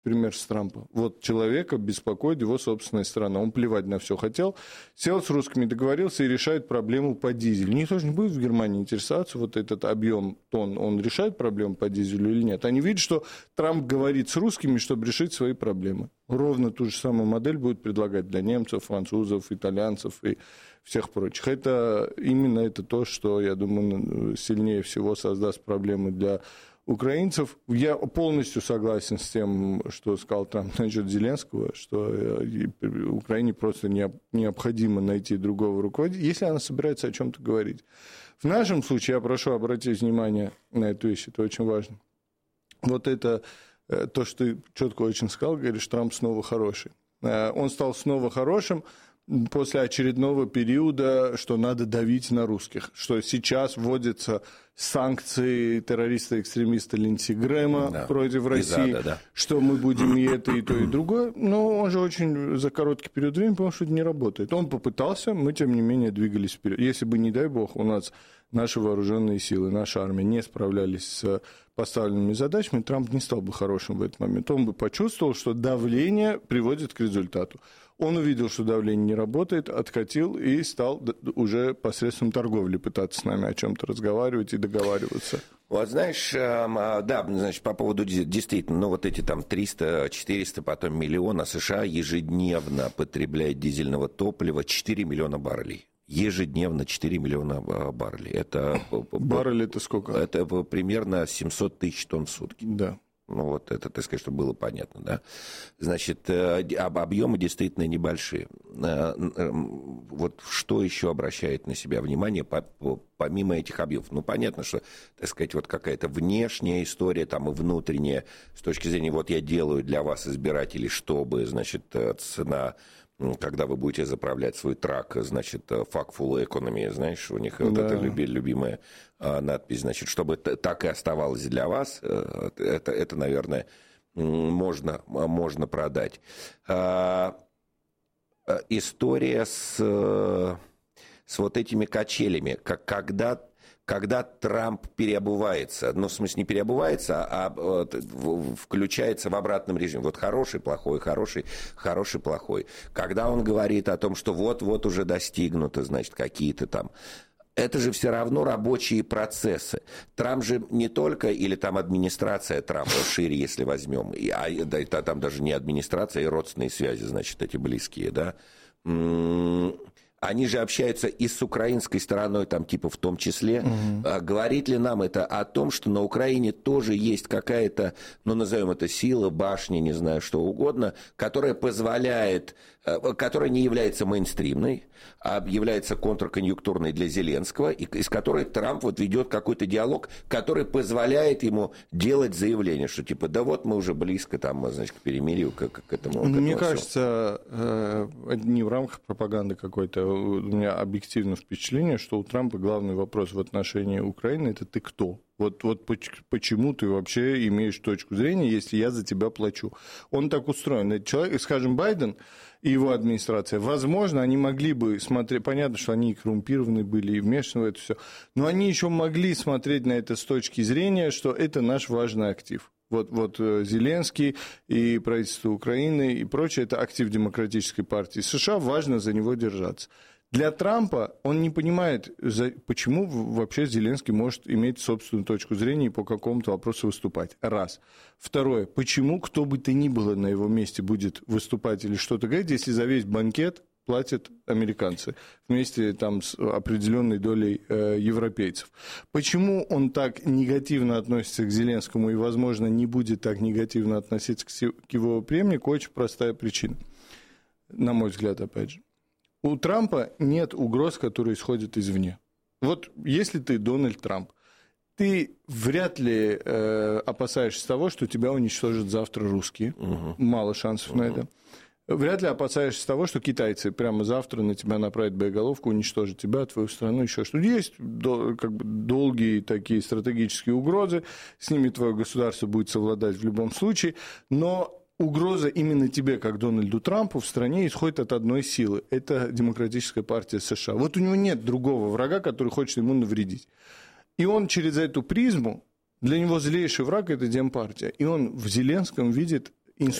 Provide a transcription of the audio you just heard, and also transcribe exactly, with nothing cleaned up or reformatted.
пример с Трампа. Вот человека беспокоит его собственная страна. Он плевать на все хотел, сел с русскими, договорился и решает проблему по дизелю. Никто же не будет в Германии интересоваться, вот этот объем тонн, он решает проблему по дизелю или нет. Они видят, что Трамп говорит с русскими, чтобы решить свои проблемы. Ровно ту же самую модель будет предлагать для немцев, французов, итальянцев и всех прочих. Это именно это то, что, я думаю, сильнее всего создаст проблемы для украинцев. Я полностью согласен с тем, что сказал Трамп насчет Зеленского, что Украине просто необходимо найти другого руководителя, если она собирается о чем-то говорить. В нашем случае, я прошу обратить внимание на эту вещь, это очень важно. Вот это то, что ты четко очень сказал, говоришь, Трамп снова хороший. Он стал снова хорошим после очередного периода, что надо давить на русских, что сейчас вводятся санкции террориста-экстремиста Линдси Грэма да. против России, да, да, да. что мы будем и это, и то, и другое. Но он же очень за короткий период времени, потому что это не работает. Он попытался, мы, тем не менее, двигались вперед. Если бы, не дай бог, у нас наши вооруженные силы, наша армия не справлялись с поставленными задачами, Трамп не стал бы хорошим в этот момент. Он бы почувствовал, что давление приводит к результату. Он увидел, что давление не работает, откатил и стал уже посредством торговли пытаться с нами о чем-то разговаривать и договариваться. Вот знаешь, да, значит, по поводу действительно, ну вот эти там триста, четыреста, потом миллиона США ежедневно потребляет дизельного топлива четыре миллиона баррелей. Ежедневно четыре миллиона баррелей. Это, баррель это сколько? Это примерно семьсот тысяч тонн в сутки. Да. Ну, вот это, так сказать, чтобы было понятно, да. Значит, объемы действительно небольшие. Вот что еще обращает на себя внимание помимо этих объемов? Ну, понятно, что, так сказать, вот какая-то внешняя история, там, и внутренняя, с точки зрения, вот я делаю для вас, избирателей, чтобы, значит, цена... Когда вы будете заправлять свой трак, значит, fuck-full economy, знаешь, у них да. вот эта любимая надпись, значит, чтобы так и оставалось для вас, это, это наверное, можно, можно продать. История с, с вот этими качелями, как когда... Когда Трамп переобувается, ну, в смысле, не переобувается, а включается в обратном режиме. Вот хороший, плохой, хороший, хороший, плохой. Когда он говорит о том, что вот-вот уже достигнуто, значит, какие-то там... Это же все равно рабочие процессы. Трамп же не только, или там администрация Трампа шире, если возьмем, а да, там даже не администрация, а и родственные связи, значит, эти близкие, да, они же общаются и с украинской стороной, там, типа, в том числе. Угу. А, говорит ли нам это о том, что на Украине тоже есть какая-то, ну, назовем это сила, башня, не знаю, что угодно, которая позволяет, которая не является мейнстримной, а является контрконъюнктурной для Зеленского, и из которой Трамп вот ведет какой-то диалог, который позволяет ему делать заявление, что, типа, да вот мы уже близко, там, значит, к перемирию, к, к этому. Мне кажется, э, не в рамках пропаганды какой-то. У меня объективное впечатление, что у Трампа главный вопрос в отношении Украины – это ты кто? Вот, вот почему ты вообще имеешь точку зрения, если я за тебя плачу? Он так устроен. Этот человек, скажем, Байден и его администрация, возможно, они могли бы смотреть, понятно, что они и коррумпированы были, и вмешаны в это все, но они еще могли смотреть на это с точки зрения, что это наш важный актив. Вот, вот Зеленский и правительство Украины и прочее, это актив демократической партии США, важно за него держаться. Для Трампа он не понимает, почему вообще Зеленский может иметь собственную точку зрения и по какому-то вопросу выступать. Раз. Второе. Почему кто бы то ни было на его месте будет выступать или что-то говорить, если за весь банкет платят американцы вместе там с определенной долей э, европейцев. Почему он так негативно относится к Зеленскому и, возможно, не будет так негативно относиться к, к его преемнику? Очень простая причина, на мой взгляд, опять же. У Трампа нет угроз, которые исходят извне. Вот если ты Дональд Трамп, ты вряд ли э, опасаешься того, что тебя уничтожат завтра русские. Угу. Мало шансов угу. на это. Вряд ли опасаешься того, что китайцы прямо завтра на тебя направят боеголовку, уничтожат тебя, твою страну, еще что-то. Есть как бы долгие такие стратегические угрозы, с ними твое государство будет совладать в любом случае, но угроза именно тебе, как Дональду Трампу, в стране исходит от одной силы. Это Демократическая партия США. Вот у него нет другого врага, который хочет ему навредить. И он через эту призму, для него злейший враг – это Демпартия. И он в Зеленском видит